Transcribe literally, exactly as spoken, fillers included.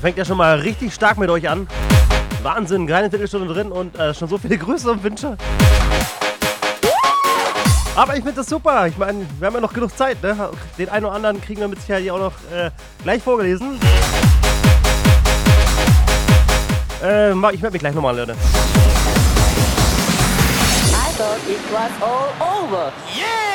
fängt ja schon mal richtig stark mit euch an. Wahnsinn, keine Viertelstunde drin und äh, schon so viele Grüße am Wünsche. Aber ich finde das super. Ich meine, wir haben ja noch genug Zeit, ne? Den einen oder anderen kriegen wir mit Sicherheit auch noch äh, gleich vorgelesen. Äh, ich melde mich gleich nochmal, Leute. I thought it was all over. Yeah!